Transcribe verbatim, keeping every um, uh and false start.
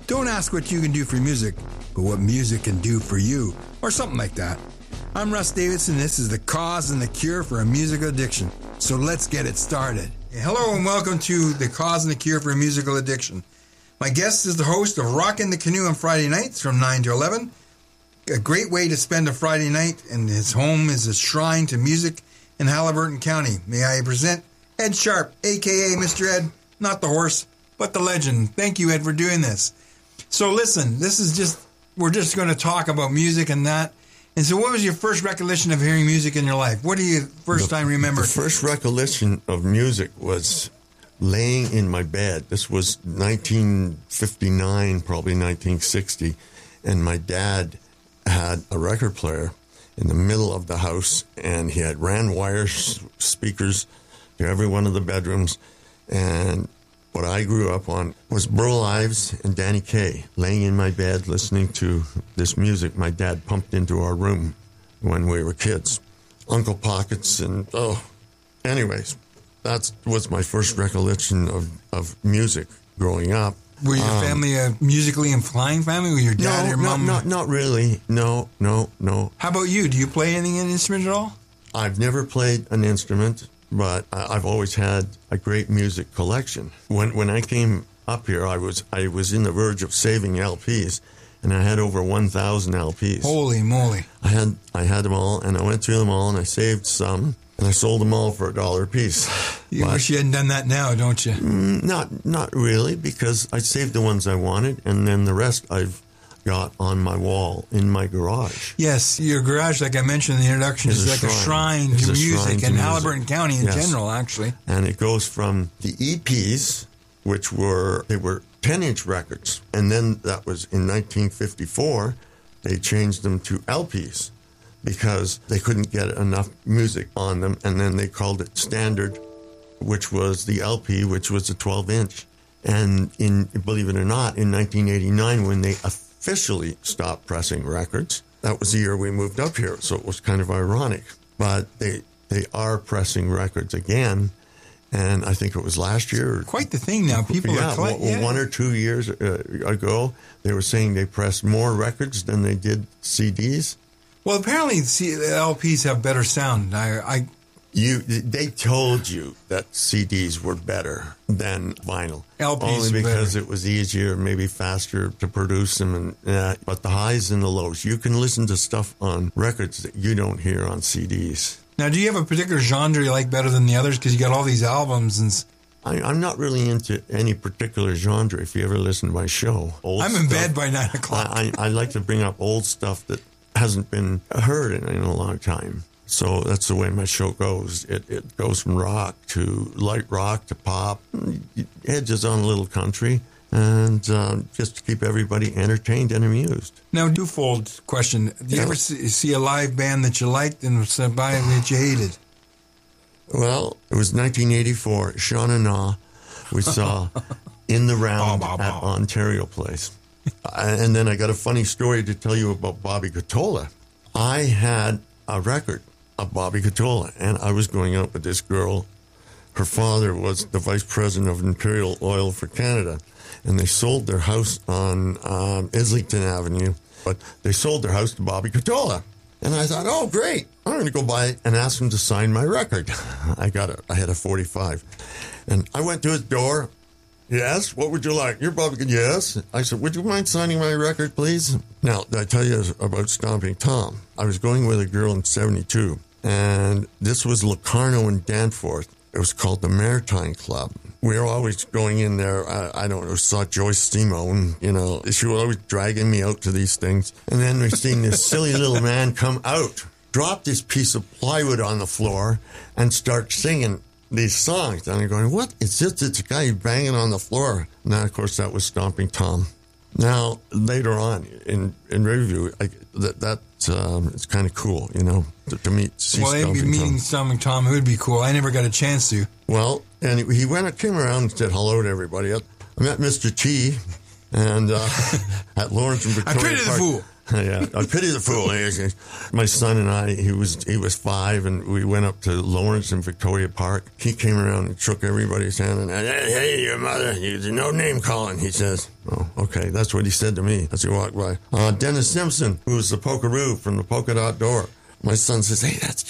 Don't ask what you can do for music, but what music can do for you, or something like that. I'm Russ Davidson. This is the cause and the cure for a musical addiction. So let's get it started. Hello and welcome to the cause and the cure for a musical addiction. My guest is the host of Rockin' the Canoe on Friday nights from nine to eleven. A great way to spend a Friday night, and his home is a shrine to music in Haliburton County. May I present Ed Sharp, a k a. Mister Ed, not the horse, but the legend. Thank you, Ed, for doing this. So listen, this is just, we're just going to talk about music and that. And so what was your first recollection of hearing music in your life? What do you first the, time remember? The first recollection of music was laying in my bed. This was nineteen fifty-nine, probably nineteen sixty. And my dad had a record player in the middle of the house, and he had ran wire speakers to every one of the bedrooms. And what I grew up on was Burl Ives and Danny Kaye, laying in my bed listening to this music my dad pumped into our room when we were kids. Uncle Pockets and, oh, anyways, that was my first recollection of, of music growing up. Were your um, family a musically inclined family? Were your dad no, or your no, mom? Not, not really. No, no, no. How about you? Do you play anything an instrument at all? I've never played an instrument, but I've always had a great music collection. When when I came up here, I was I was in the verge of saving L Ps, and I had over one thousand L Ps. Holy moly! I had I had them all, and I went through them all, and I saved some, and I sold them all for a dollar a piece. You but, wish you hadn't done that now, don't you? Not not really, because I saved the ones I wanted, and then the rest I've got on my wall in my garage. Yes, your garage, like I mentioned in the introduction, is, is like a shrine, a shrine to music in Haliburton County in yes. general, actually. And it goes from the E Ps, which were, they were ten-inch records, and then that was in nineteen fifty-four, they changed them to L Ps because they couldn't get enough music on them, and then they called it standard, which was the L P, which was a twelve-inch. And in, believe it or not, in nineteen eighty-nine, when they officially stopped pressing records, that was the year we moved up here, so it was kind of ironic. But they they are pressing records again, and I think it was last year. Quite the thing now. People yeah, are collect- yeah. one or two years uh, ago, they were saying they pressed more records than they did C Ds. Well, apparently the L Ps have better sound. I, I You, they told you that C Ds were better than vinyl. L Ps only because better. It was easier, maybe faster to produce them. And uh, but the highs and the lows, you can listen to stuff on records that you don't hear on C Ds. Now, do you have a particular genre you like better than the others? Because you got all these albums and. I, I'm not really into any particular genre. If you ever listen to my show, old I'm in stuff, bed by nine o'clock. I, I, I like to bring up old stuff that hasn't been heard in, in a long time. So that's the way my show goes. It it goes from rock to light rock to pop, edges on a little country, and uh, just to keep everybody entertained and amused. Now, twofold question. Do you yeah. ever see, see a live band that you liked and somebody that you hated? Well, it was nineteen eighty-four, Sean and Na. We saw In the Round bah, bah, bah. at Ontario Place. And then I got a funny story to tell you about Bobby Catola. I had a record of Bobby Catola, and I was going out with this girl. Her father was the vice president of Imperial Oil for Canada, and they sold their house on um, Islington Avenue, but they sold their house to Bobby Catola. And I thought, oh, great, I'm going to go by and ask him to sign my record. I got it. I had a forty-five. And I went to his door. Yes, what would you like? You're Bobby. Yes. I said, would you mind signing my record, please? Now, did I tell you about Stomping Tom? I was going with a girl in seventy-two, and this was Locarno and Danforth. It was called the Maritime Club. We were always going in there. I, I don't know, saw Joyce Simone, you know. She was always dragging me out to these things. And then we seen this silly little man come out, drop this piece of plywood on the floor, and start singing these songs. And I'm going, what? It's just it's a guy banging on the floor. And then, of course, that was Stomping Tom. Now, later on in, in review, I, that that um, it's kind of cool, you know, to, to meet, see well, Stomping Tom. Meeting Tom. Stomping Tom, it would be cool. I never got a chance to. Well, and he went, came around and said hello to everybody. I met Mister T and uh, at Lawrence and Victoria I pity the Park. fool. Yeah, I pity the fool. My son and I, he was he was five, and we went up to Lawrence and Victoria Park. He came around and shook everybody's hand, and, hey, hey, your mother, you, no name calling, he says. Oh, okay, that's what he said to me as he walked by. Uh, Dennis Simpson, who's the Pokeroo from the Polka Dot Door. My son says, hey, that's